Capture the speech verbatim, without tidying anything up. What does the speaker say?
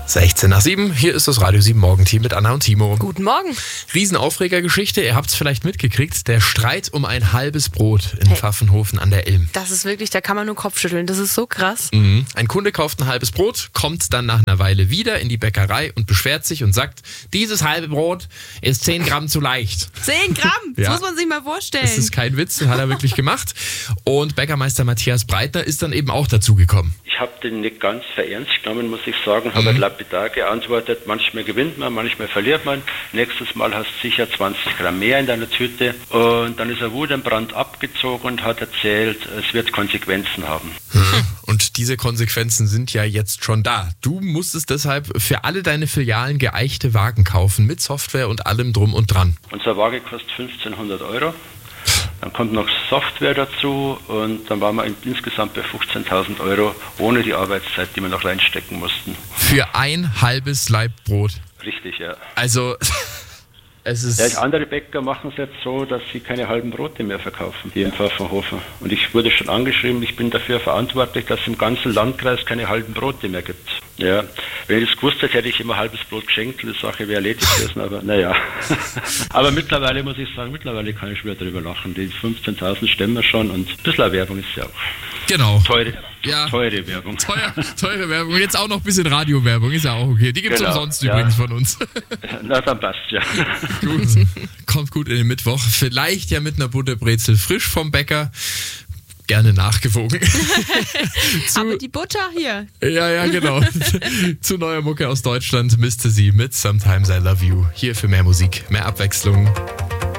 sechzehn nach sieben, hier ist das Radio sieben Morgenteam mit Anna und Timo. Guten Morgen. Riesenaufregergeschichte, ihr habt es vielleicht mitgekriegt, der Streit um ein halbes Brot in Hey. Pfaffenhofen an der Ilm. Das ist wirklich, da kann man nur Kopfschütteln. Das ist so krass. Mhm. Ein Kunde kauft ein halbes Brot, kommt dann nach einer Weile wieder in die Bäckerei und beschwert sich und sagt, dieses halbe Brot ist zehn Gramm zu leicht. Zehn Gramm, das Ja. muss man sich mal vorstellen. Das ist kein Witz, das hat er wirklich gemacht. Und Bäckermeister Matthias Breitner ist dann eben auch dazugekommen. Ich habe den nicht ganz verernst genommen, muss ich sagen, habe mhm. lapidar geantwortet, manchmal gewinnt man, manchmal verliert man. Nächstes Mal hast du sicher zwanzig Gramm mehr in deiner Tüte. Und dann ist er wutentbrannt abgezogen und hat erzählt, es wird Konsequenzen haben. Mhm. Und diese Konsequenzen sind ja jetzt schon da. Du musstest deshalb für alle deine Filialen geeichte Wagen kaufen, mit Software und allem drum und dran. Unser Wagen kostet fünfzehnhundert Euro. Dann kommt noch Software dazu und dann waren wir insgesamt bei fünfzehntausend Euro ohne die Arbeitszeit, die wir noch reinstecken mussten. Für ein halbes Laib Brot. Richtig, ja. Also, es ist... Ja, andere Bäcker machen es jetzt so, dass sie keine halben Brote mehr verkaufen, hier in Pfaffenhofen. Und ich wurde schon angeschrieben, ich bin dafür verantwortlich, dass es im ganzen Landkreis keine halben Brote mehr gibt. Ja, wenn ich das gewusst hätte, hätte ich immer halbes Brot geschenkt, die Sache wäre erledigt gewesen, aber naja. Aber mittlerweile muss ich sagen, mittlerweile kann ich wieder drüber lachen. Die fünfzehntausend stemmen wir schon und ein bisschen Werbung ist ja auch. Genau. Teure, Ja. teure Werbung. Teuer, teure Werbung. Jetzt auch noch ein bisschen Radiowerbung, ist ja auch okay. Die gibt's Genau, umsonst ja. übrigens von uns. Na, dann passt ja. Gut. Kommt gut in den Mittwoch. Vielleicht ja mit einer Butterbrezel frisch vom Bäcker. Gerne nachgewogen. Zu, Aber die Butter hier. ja, ja, genau. Zu neuer Mucke aus Deutschland, Mister Sie mit Sometimes I Love You. Hier für mehr Musik, mehr Abwechslung.